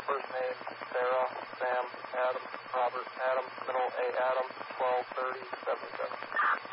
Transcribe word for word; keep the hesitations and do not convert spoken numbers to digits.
First name, Sarah, Sam, Adam, Robert, Adam, middle A, Adam, twelve thirty seventy-seven.